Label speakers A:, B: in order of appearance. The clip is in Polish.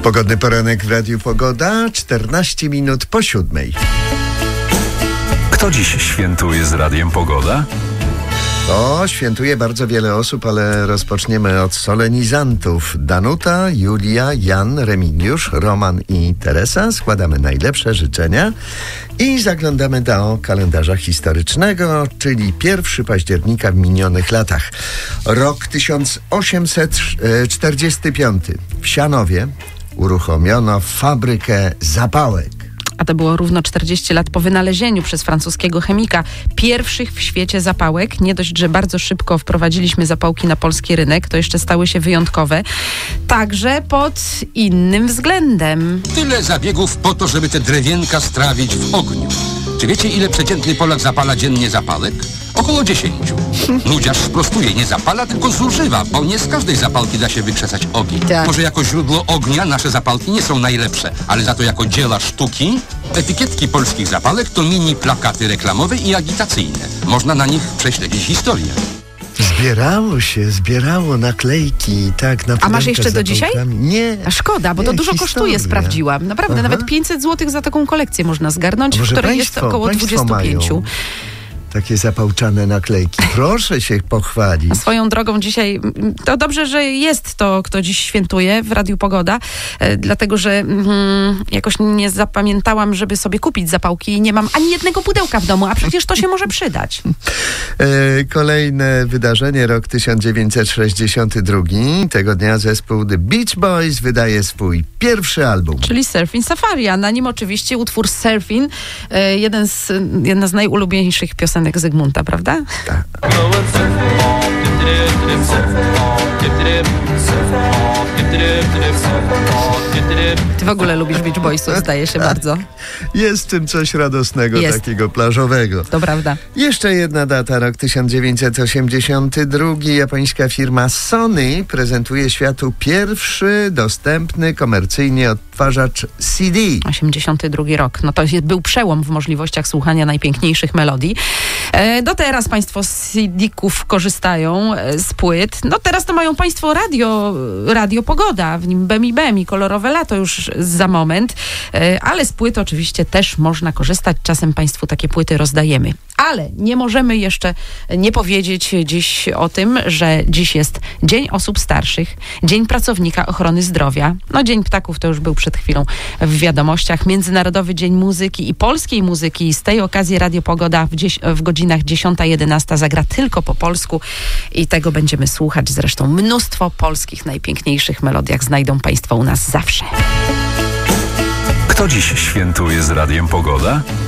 A: Pogodny poranek w Radiu Pogoda, 14 minut po 7.
B: Kto dziś świętuje z Radiem Pogoda?
A: Świętuje bardzo wiele osób, ale rozpoczniemy od solenizantów. Danuta, Julia, Jan, Remigiusz, Roman i Teresa. Składamy najlepsze życzenia i zaglądamy do kalendarza historycznego, czyli 1 października w minionych latach. Rok 1845. W Sianowie uruchomiono fabrykę zapałek.
C: A to było równo 40 lat po wynalezieniu przez francuskiego chemika pierwszych w świecie zapałek. Nie dość, że bardzo szybko wprowadziliśmy zapałki na polski rynek, to jeszcze stały się wyjątkowe. Także pod innym względem.
D: Tyle zabiegów po to, żeby te drewienka strawić w ogniu. Czy wiecie, ile przeciętny Polak zapala dziennie zapałek? Około 10. Nudziarz sprostuje, nie zapala, tylko zużywa, bo nie z każdej zapałki da się wykrzesać ogień.
C: Tak.
D: Może jako źródło ognia nasze zapałki nie są najlepsze, ale za to jako dzieła sztuki etykietki polskich zapałek to mini plakaty reklamowe i agitacyjne. Można na nich prześledzić historię.
A: Zbierało naklejki, tak, na.
C: A masz jeszcze do dzisiaj?
A: Nie.
C: A szkoda, bo to dużo kosztuje, sprawdziłam. Naprawdę, nawet 500 zł za taką kolekcję można zgarnąć, w której jest około 25.
A: Mają takie zapałczane naklejki. Proszę się pochwalić.
C: A swoją drogą dzisiaj, to dobrze, że jest to, kto dziś świętuje w Radiu Pogoda, dlatego, że jakoś nie zapamiętałam, żeby sobie kupić zapałki i nie mam ani jednego pudełka w domu, a przecież to się może przydać.
A: Kolejne wydarzenie, rok 1962. Tego dnia zespół The Beach Boys wydaje swój pierwszy album.
C: Czyli Surfing Safari, a na nim oczywiście utwór Surfing, jedna z najulubieńszych piosenek Zygmunta, prawda?
A: Tak.
C: Ty w ogóle lubisz Beach Boysów, zdaje się bardzo.
A: Jest w tym coś radosnego, takiego plażowego.
C: To prawda.
A: Jeszcze jedna data, rok 1982. Japońska firma Sony prezentuje światu pierwszy dostępny komercyjnie odtwarzacz CD.
C: 82 rok. No to był przełom w możliwościach słuchania najpiękniejszych melodii. Do teraz państwo z CD-ków korzystają, z płyt. No teraz to mają państwo Radio Pogoda, w nim Bem i kolorowe lato już za moment. Ale z płyt oczywiście też można korzystać. Czasem państwu takie płyty rozdajemy. Ale nie możemy jeszcze nie powiedzieć dziś o tym, że dziś jest Dzień Osób Starszych, Dzień Pracownika Ochrony Zdrowia. No Dzień Ptaków to już był przed chwilą w wiadomościach. Międzynarodowy Dzień Muzyki i Polskiej Muzyki. Z tej okazji Radio Pogoda w godzinach 10-11 zagra tylko po polsku i tego będziemy słuchać. Zresztą mnóstwo polskich najpiękniejszych melodiach znajdą państwo u nas zawsze.
B: Kto dziś świętuje z Radiem Pogoda?